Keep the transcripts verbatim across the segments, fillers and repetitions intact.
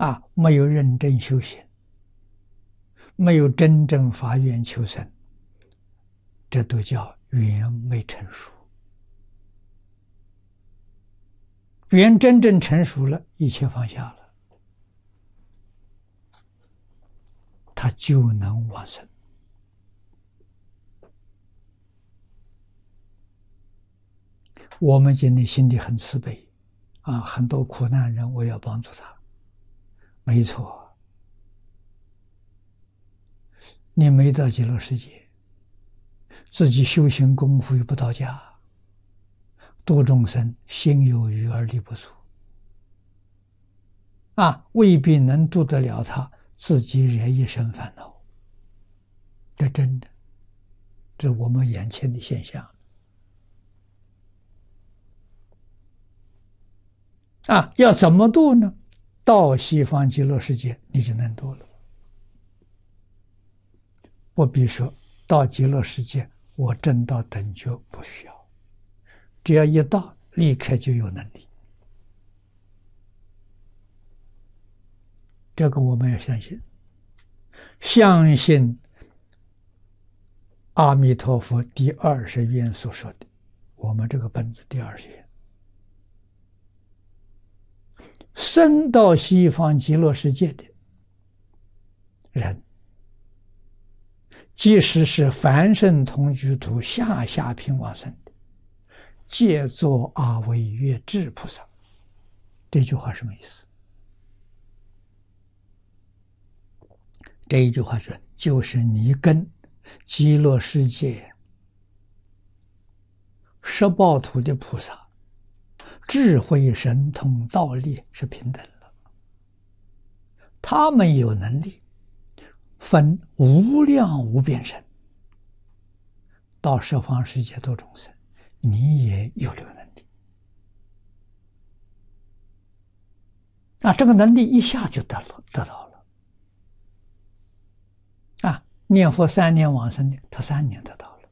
啊，没有认真修行，没有真正发愿求生，这都叫缘没成熟。缘真正成熟了，一切放下了，他就能往生。我们今天心里很慈悲啊，很多苦难人，我要帮助他。没错，你没到极乐世界，自己修行功夫又不到家，度众生心有余而力不足啊，未必能度得了他，自己惹一身烦恼。这真的，这是我们眼前的现象啊！要怎么度呢？到西方极乐世界，你就能度了。不必说到极乐世界，我证到等觉不需要，只要一到，立刻就有能力。这个我们要相信，相信阿弥陀佛第二十愿所说的，我们这个本子第二十愿，生到西方极乐世界的人，即使是凡圣同居土下下品往生的，皆作阿惟越致菩萨。这句话什么意思？这一句话说，就是你跟极乐世界十报土的菩萨智慧神通道力是平等了，他们有能力分无量无边身到十方世界度众生，你也有这个能力啊！这个能力一下就得了得到了啊！念佛三年往生的，他三年得到了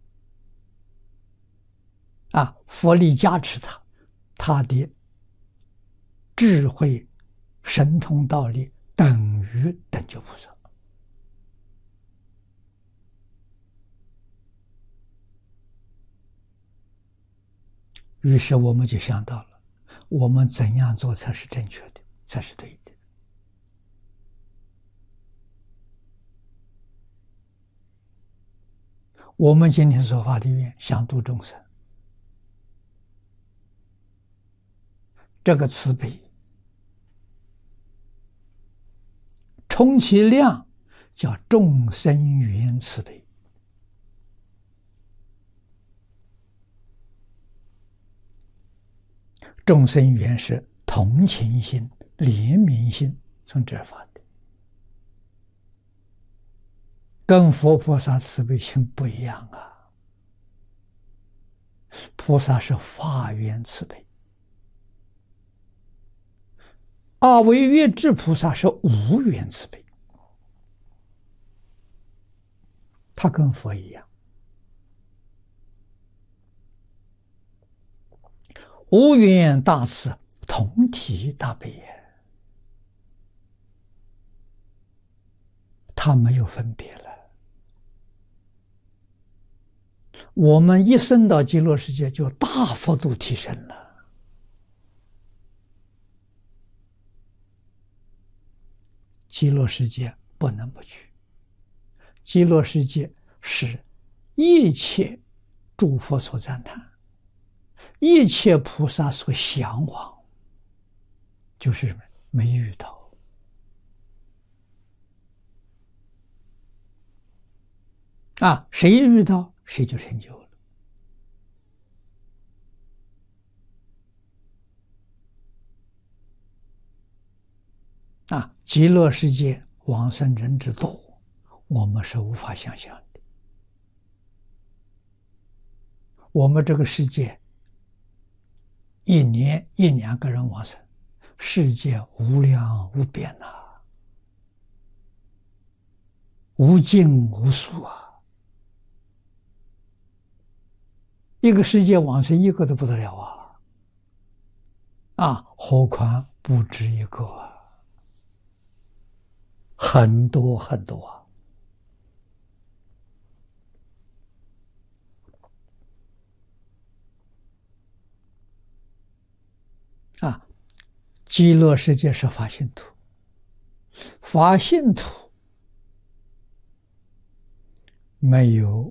啊！佛力加持他，他的智慧神通道力等于等觉菩萨。于是我们就想到了，我们怎样做才是正确的，才是对的。我们今天所发的愿，想度众生，这个慈悲充其量叫众生缘慈悲。众生缘是同情心、怜悯心从这儿发的，跟佛菩萨慈悲心不一样啊。菩萨是法缘慈悲，阿惟越致菩萨是无缘慈悲，他跟佛一样。无缘大慈，同体大悲也，他没有分别了。我们一生到极乐世界，就大幅度提升了。极乐世界不能不去，极乐世界是一切诸佛所赞叹，一切菩萨所向往，就是什么？没遇到啊！谁遇到，谁就成就了啊！极乐世界往生人之多，我们是无法想象的。我们这个世界一年一两个人往生，世界无量无边呐、啊，无尽无数啊！一个世界往生一个都不得了啊！啊，何况不止一个啊！ 很多很多啊！啊，极乐世界是法性土，法性土没有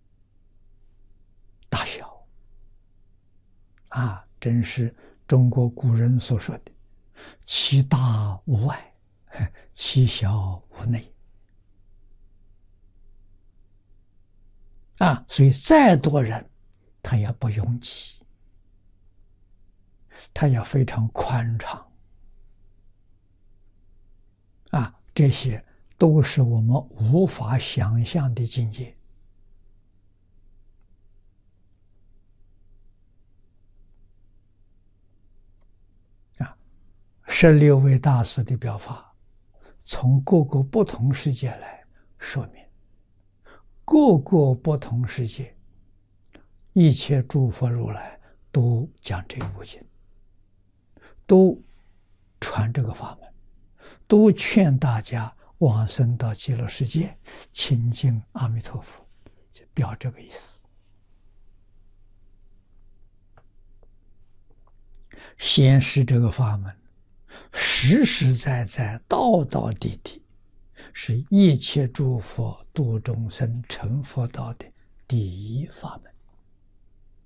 大小啊，真是中国古人所说的"其大无外，其小无内"啊，所以再多人，他也不拥挤，他也非常宽敞啊，这些都是我们无法想象的境界啊。十六位大师的表法，从各个不同世界来说明，各个不同世界，一切诸佛如来都讲这部经，都传这个法门，都劝大家往生到极乐世界，亲近阿弥陀佛，就表这个意思。显示这个法门实实在在、道道地地，是一切诸佛度众生成佛道的第一法门。